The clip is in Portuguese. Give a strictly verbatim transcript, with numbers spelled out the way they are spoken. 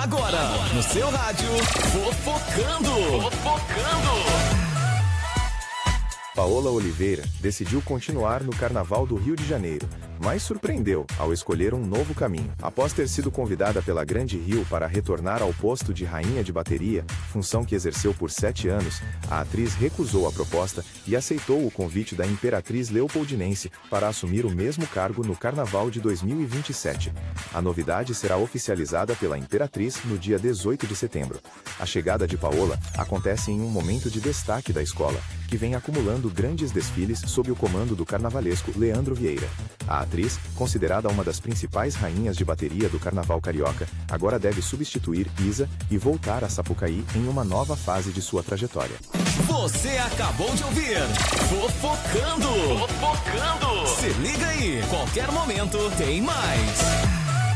Agora, no seu rádio, Fofocando. Fofocando. Paola Oliveira decidiu continuar no Carnaval do Rio de Janeiro, mas surpreendeu ao escolher um novo caminho. Após ter sido convidada pela Grande Rio para retornar ao posto de rainha de bateria, função que exerceu por sete anos, a atriz recusou a proposta e aceitou o convite da Imperatriz Leopoldinense para assumir o mesmo cargo no Carnaval de dois mil e vinte e sete. A novidade será oficializada pela Imperatriz no dia dezoito de setembro. A chegada de Paola acontece em um momento de destaque da escola, que vem acumulando grandes desfiles sob o comando do carnavalesco Leandro Vieira. A atriz, considerada uma das principais rainhas de bateria do Carnaval carioca, agora deve substituir Isa e voltar a Sapucaí em uma nova fase de sua trajetória. Você acabou de ouvir Fofocando. Fofocando. Se liga aí, qualquer momento tem mais.